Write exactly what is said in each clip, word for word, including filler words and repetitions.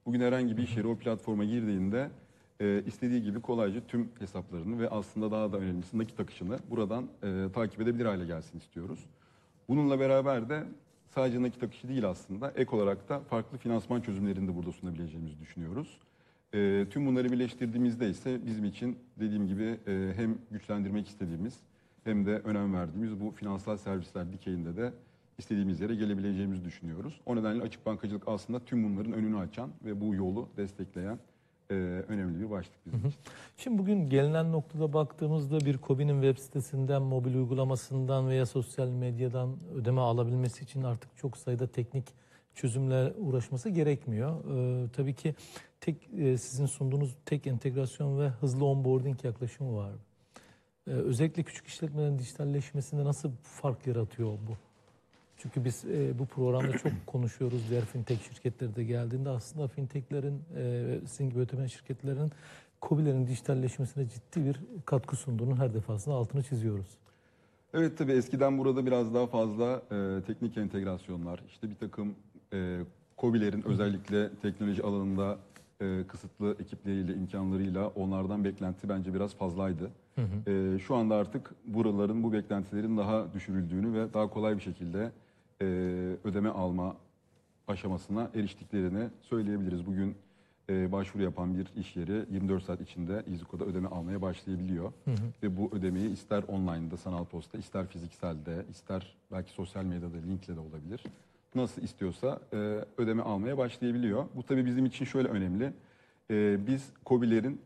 Bugün herhangi bir iş yeri o platforma girdiğinde e, istediği gibi kolayca tüm hesaplarını ve aslında daha da önemlisi nakit akışını buradan e, takip edebilir hale gelsin istiyoruz. Bununla beraber de sadece nakit akışı değil aslında ek olarak da farklı finansman çözümlerini de burada sunabileceğimizi düşünüyoruz. E, tüm bunları birleştirdiğimizde ise bizim için dediğim gibi e, hem güçlendirmek istediğimiz hem de önem verdiğimiz bu finansal servisler dikeyinde de istediğimiz yere gelebileceğimizi düşünüyoruz. O nedenle açık bankacılık aslında tüm bunların önünü açan ve bu yolu destekleyen e, önemli bir başlık bizim için. Şimdi bugün gelinen noktada baktığımızda bir KOBİ'nin web sitesinden, mobil uygulamasından veya sosyal medyadan ödeme alabilmesi için artık çok sayıda teknik çözümler uğraşması gerekmiyor. Ee, tabii ki tek e, sizin sunduğunuz tek entegrasyon ve hızlı onboarding yaklaşımı var. Ee, özellikle küçük işletmelerin dijitalleşmesinde nasıl fark yaratıyor bu? Çünkü biz e, bu programda çok konuşuyoruz. Diğer fintech şirketleri de geldiğinde aslında fintechlerin, e, sizin gibi ödeme şirketlerinin KOBİ'lerin dijitalleşmesine ciddi bir katkı sunduğunun her defasında altını çiziyoruz. Evet tabii eskiden burada biraz daha fazla e, teknik entegrasyonlar, işte bir takım e, KOBİ'lerin özellikle teknoloji alanında e, kısıtlı ekipleriyle, imkanlarıyla onlardan beklenti bence biraz fazlaydı. Hı hı. E, şu anda artık buraların, bu beklentilerin daha düşürüldüğünü ve daha kolay bir şekilde e, ödeme alma aşamasına eriştiklerini söyleyebiliriz. Bugün e, başvuru yapan bir iş yeri yirmi dört saat içinde İZİKO'da ödeme almaya başlayabiliyor. Hı hı. Ve bu ödemeyi ister online'da, sanal posta, ister fizikselde, ister belki sosyal medyada linkle de olabilir. Nasıl istiyorsa e, ödeme almaya başlayabiliyor. Bu tabii bizim için şöyle önemli. E, biz KOBİ'lerin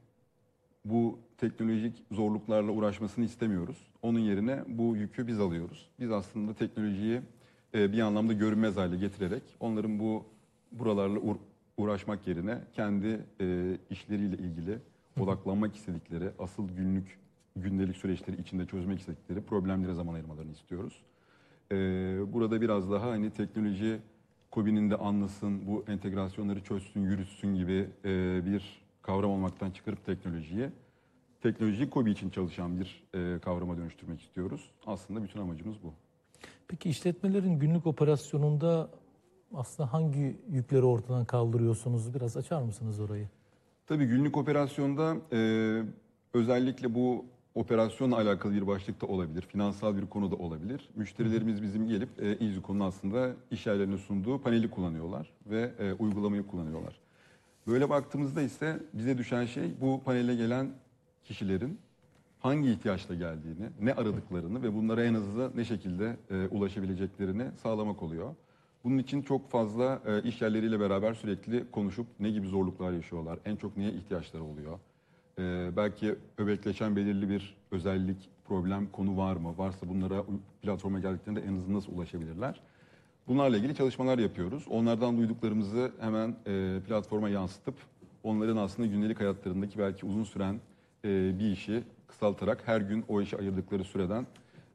bu teknolojik zorluklarla uğraşmasını istemiyoruz. Onun yerine bu yükü biz alıyoruz. Biz aslında teknolojiyi e, bir anlamda görünmez hale getirerek onların bu buralarla uğraşmak yerine kendi e, işleriyle ilgili odaklanmak istedikleri, asıl günlük, gündelik süreçleri içinde çözmek istedikleri problemlere zaman ayırmalarını istiyoruz. E, burada biraz daha hani teknoloji KOBİ'nin de anlasın, bu entegrasyonları çözsün, yürütsün gibi e, bir kavram olmaktan çıkarıp teknolojiyi, teknolojiyi KOBİ için çalışan bir e, kavrama dönüştürmek istiyoruz. Aslında bütün amacımız bu. Peki işletmelerin günlük operasyonunda aslında hangi yükleri ortadan kaldırıyorsunuz? Biraz açar mısınız orayı? Tabii günlük operasyonda e, özellikle bu operasyonla alakalı bir başlıkta olabilir, finansal bir konu da olabilir. Müşterilerimiz bizim gelip e, İZİKO'nun aslında iş yerlerine sunduğu paneli kullanıyorlar ve e, uygulamayı kullanıyorlar. Böyle baktığımızda ise bize düşen şey bu panele gelen kişilerin hangi ihtiyaçla geldiğini, ne aradıklarını ve bunlara en hızlı ne şekilde e, ulaşabileceklerini sağlamak oluyor. Bunun için çok fazla e, iş yerleriyle beraber sürekli konuşup ne gibi zorluklar yaşıyorlar, en çok neye ihtiyaçları oluyor. E, belki öbekleşen belirli bir özellik, problem, konu var mı? Varsa bunlara platforma geldiklerinde en hızlı nasıl ulaşabilirler? Bunlarla ilgili çalışmalar yapıyoruz. Onlardan duyduklarımızı hemen e, platforma yansıtıp onların aslında gündelik hayatlarındaki belki uzun süren e, bir işi kısaltarak her gün o işe ayırdıkları süreden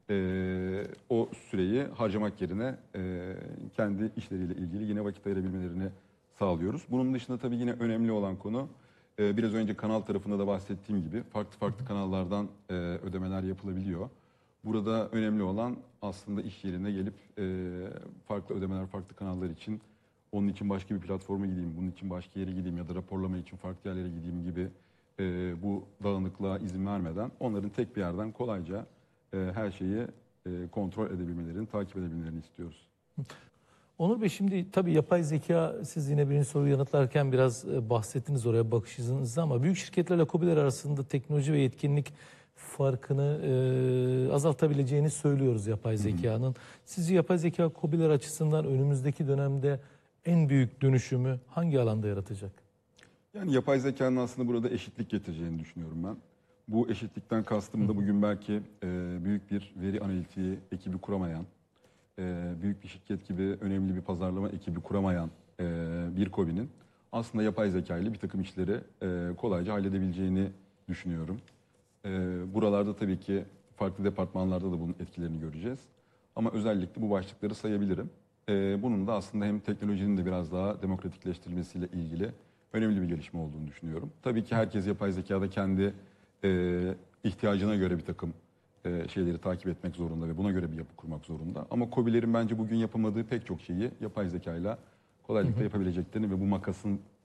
e, o süreyi harcamak yerine e, kendi işleriyle ilgili yine vakit ayırabilmelerini sağlıyoruz. Bunun dışında tabii yine önemli olan konu e, biraz önce kanal tarafında da bahsettiğim gibi farklı farklı kanallardan e, ödemeler yapılabiliyor. Burada önemli olan aslında iş yerine gelip e, farklı ödemeler, farklı kanallar için, onun için başka bir platforma gideyim, bunun için başka yere gideyim ya da raporlama için farklı yerlere gideyim gibi e, bu dağınıklığa izin vermeden onların tek bir yerden kolayca e, her şeyi e, kontrol edebilmelerini, takip edebilmelerini istiyoruz. Onur Bey, şimdi tabii yapay zeka, siz yine birinci soruyu yanıtlarken biraz bahsettiniz oraya bakışınızda, ama büyük şirketlerle KOBİ'ler arasında teknoloji ve yetkinlik farkını e, azaltabileceğini söylüyoruz yapay zekanın. Sizce yapay zeka KOBİ'ler açısından önümüzdeki dönemde en büyük dönüşümü hangi alanda yaratacak? Yani yapay zekanın aslında burada eşitlik getireceğini düşünüyorum ben. Bu eşitlikten kastım da bugün belki e, büyük bir veri analitiği ekibi kuramayan, e, büyük bir şirket gibi önemli bir pazarlama ekibi kuramayan e, bir KOBİ'nin aslında yapay zeka ile bir takım işleri e, kolayca halledebileceğini düşünüyorum. E, buralarda tabii ki farklı departmanlarda da bunun etkilerini göreceğiz. Ama özellikle bu başlıkları sayabilirim. E, bunun da aslında hem teknolojinin de biraz daha demokratikleştirilmesiyle ilgili önemli bir gelişme olduğunu düşünüyorum. Tabii ki herkes yapay zekada kendi e, ihtiyacına göre bir takım e, şeyleri takip etmek zorunda ve buna göre bir yapı kurmak zorunda. Ama KOBİ'lerin bence bugün yapamadığı pek çok şeyi yapay zekayla kolaylıkla yapabileceklerini ve bu makasın